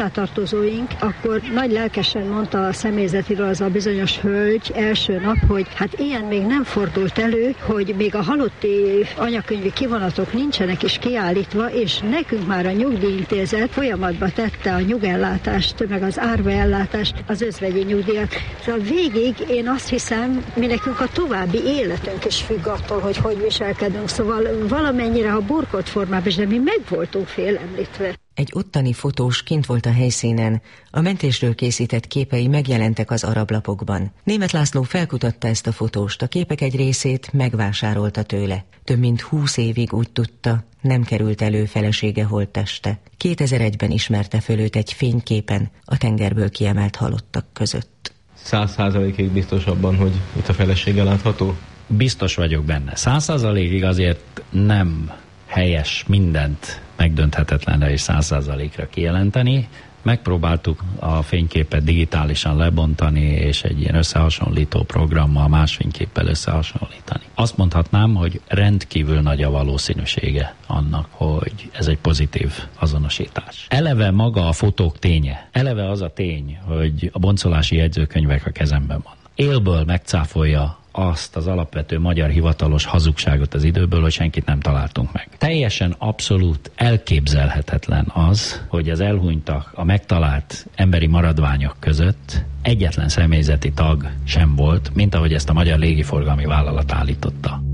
hozzátartozóink, akkor nagy lelkesen mondta a személyzetiről az a bizonyos hölgy első nap, hogy hát ilyen még nem fordult elő, hogy még a halotti anyakönyvi kivonatok nincsenek is kiállítva, és nekünk már a nyugdíjintézet folyamatba tette a nyugellátást, meg az árvaellátást, az özvegyi nyugdíjat. Szóval végig én azt hiszem, mi nekünk a további életünk is függ attól, hogy viselkedünk. Szóval valamennyire, ha burkolt formában is, de mi meg voltunk félemlítve. Egy ottani fotós kint volt a helyszínen, a mentésről készített képei megjelentek az arab lapokban. Németh László felkutatta ezt a fotóst, a képek egy részét megvásárolta tőle. Több mint 20 évig úgy tudta, nem került elő felesége holtteste. 2001-ben ismerte föl őt egy fényképen a tengerből kiemelt halottak között. 100%-ig biztos abban, hogy itt a felesége látható? Biztos vagyok benne. 100%-ig azért nem helyes mindent megdönthetetlenre és 100%-ra kijelenteni. Megpróbáltuk a fényképet digitálisan lebontani, és egy ilyen összehasonlító programmal más fényképpel összehasonlítani. Azt mondhatnám, hogy rendkívül nagy a valószínűsége annak, hogy ez egy pozitív azonosítás. Eleve maga a fotók ténye. Eleve az a tény, hogy a boncolási jegyzőkönyvek a kezemben van. Élből megcáfolja azt az alapvető magyar hivatalos hazugságot az időből, hogy senkit nem találtunk meg. Teljesen abszolút elképzelhetetlen az, hogy az elhunytak, a megtalált emberi maradványok között egyetlen személyzeti tag sem volt, mint ahogy ezt a Magyar Légiforgalmi Vállalat állította.